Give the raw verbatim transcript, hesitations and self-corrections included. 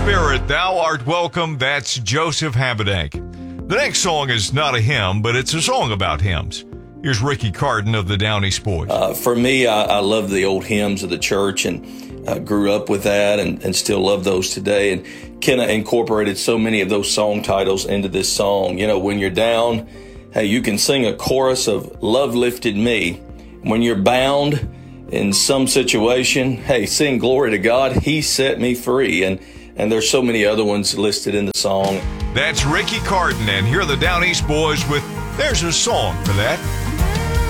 Spirit, thou art welcome. That's Joseph Habedank. The next song is not a hymn, but it's a song about hymns. Here's Ricky Carden of the Down East Boys. Uh, for me, I, I love the old hymns of the church and uh, grew up with that and, and still love those today. And Kenna incorporated so many of those song titles into this song. You know, when you're down, hey, you can sing a chorus of Love Lifted Me. When you're bound in some situation, hey, sing glory to God. He set me free. And And there's so many other ones listed in the song. That's Ricky Carden, and here are the Down East Boys with There's a Song for That.